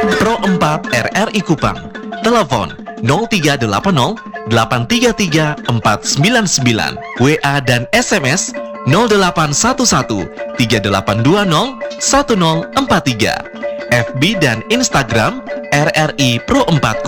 Pro 4 RRI Kupang. Telepon 0380 833 499. WA dan SMS 0811 3820 1043. FB dan Instagram RRI Pro 4